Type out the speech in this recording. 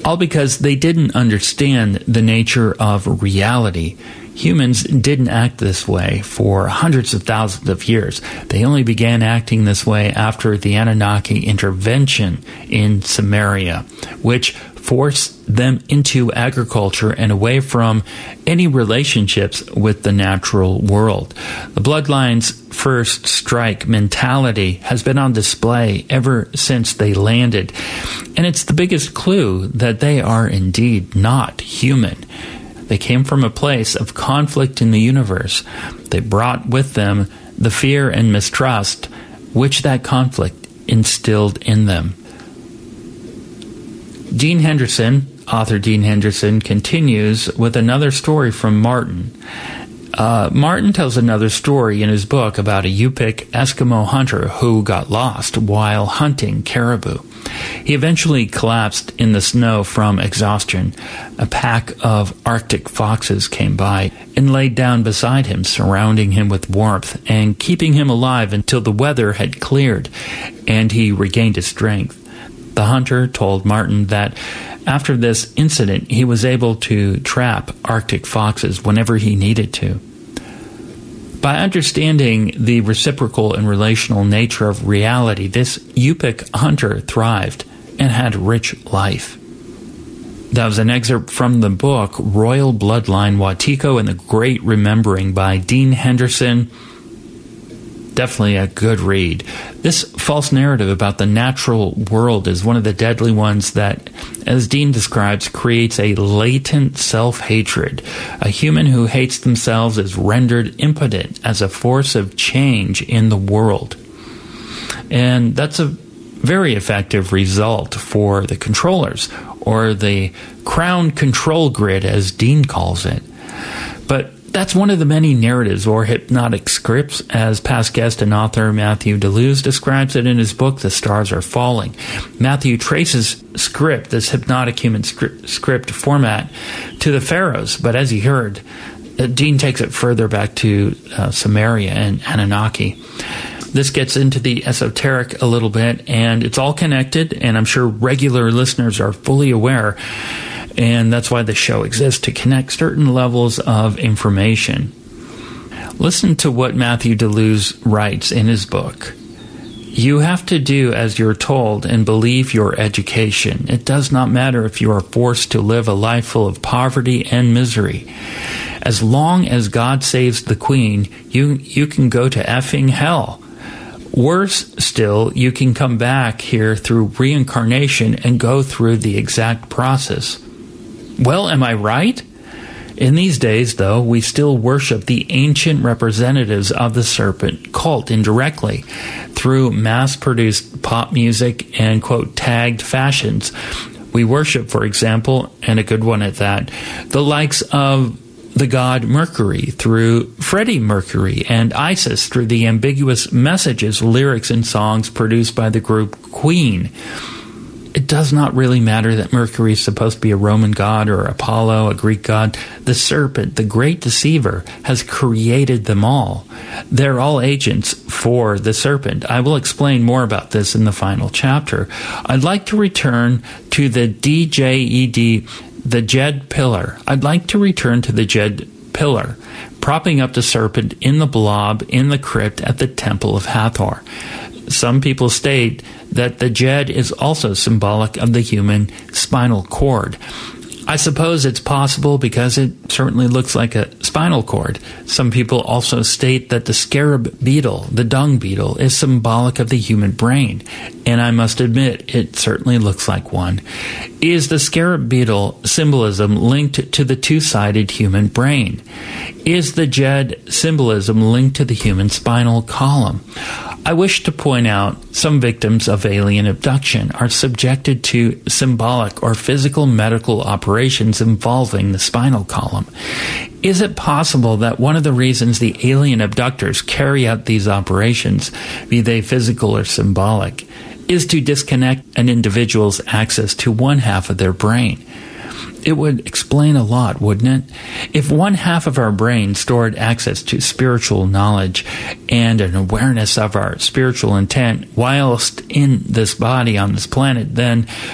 all because they didn't understand the nature of reality. Humans didn't act this way for hundreds of thousands of years. They only began acting this way after the Anunnaki intervention in Samaria, which forced them into agriculture and away from any relationships with the natural world. The Bloodline's first strike mentality has been on display ever since they landed, and it's the biggest clue that they are indeed not human. They came from a place of conflict in the universe. They brought with them the fear and mistrust which that conflict instilled in them. Dean Henderson, author Dean Henderson, continues with another story from Martin. Martin tells another story in his book about a Yupik Eskimo hunter who got lost while hunting caribou. He eventually collapsed in the snow from exhaustion. A pack of Arctic foxes came by and laid down beside him, surrounding him with warmth and keeping him alive until the weather had cleared and he regained his strength. The hunter told Martin that after this incident, he was able to trap Arctic foxes whenever he needed to. By understanding the reciprocal and relational nature of reality, this Yupik hunter thrived and had a rich life. That was an excerpt from the book Royal Bloodline, Wetiko and the Great Remembering by Dean Henderson. Definitely a good read. This false narrative about the natural world is one of the deadly ones that, as Dean describes, creates a latent self-hatred. A human who hates themselves is rendered impotent as a force of change in the world. And that's a very effective result for the controllers, or the crown control grid, as Dean calls it. But that's one of the many narratives or hypnotic scripts, as past guest and author Matthew DeLuz describes it in his book, The Stars Are Falling. Matthew traces script, this hypnotic human script format, to the pharaohs, but as you heard, Dean takes it further back to Samaria and Anunnaki. This gets into the esoteric a little bit, and it's all connected, and I'm sure regular listeners are fully aware. And that's why the show exists, to connect certain levels of information. Listen to what Matthew DeLuz writes in his book. You have to do as you're told and believe your education. It does not matter if you are forced to live a life full of poverty and misery. As long as God saves the queen, you can go to effing hell. Worse still, you can come back here through reincarnation and go through the exact process. Well, am I right? In these days, though, we still worship the ancient representatives of the serpent cult indirectly through mass-produced pop music and, quote, tagged fashions. We worship, for example, and a good one at that, the likes of the god Mercury through Freddie Mercury and Isis through the ambiguous messages, lyrics, and songs produced by the group Queen. It does not really matter that Mercury is supposed to be a Roman god or Apollo, a Greek god. The serpent, the great deceiver, has created them all. They're all agents for the serpent. I will explain more about this in the final chapter. I'd like to return to the DJED, the Jed Pillar. I'd like to return to the Jed Pillar, propping up the serpent in the blob in the crypt at the Temple of Hathor. Some people state that the Jed is also symbolic of the human spinal cord. I suppose it's possible because it certainly looks like a spinal cord. Some people also state that the scarab beetle, the dung beetle, is symbolic of the human brain. And I must admit, it certainly looks like one. Is the scarab beetle symbolism linked to the two-sided human brain? Is the Jed symbolism linked to the human spinal column? I wish to point out some victims of alien abduction are subjected to symbolic or physical medical operations involving the spinal column. Is it possible that one of the reasons the alien abductors carry out these operations, be they physical or symbolic, is to disconnect an individual's access to one half of their brain? It would explain a lot, wouldn't it? If one half of our brain stored access to spiritual knowledge and an awareness of our spiritual intent whilst in this body on this planet, then